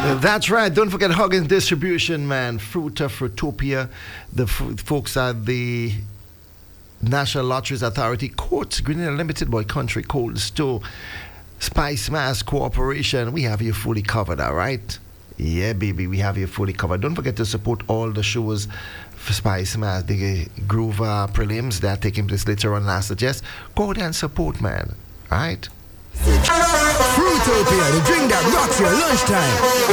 That's right. Don't forget Huggins Distribution, man. Fruitopia. The folks at the National Lotteries Authority, Courts, Green Limited, Boy Country, Cold Store, Spice Mass Corporation. We have you fully covered, all right? Yeah, baby, we have you fully covered. Don't forget to support all the shows for Spice Mass, the Groove prelims that are taking place later on last suggest. Go there and support, man. All right? Fruitopia, the drink that rocks your lunchtime.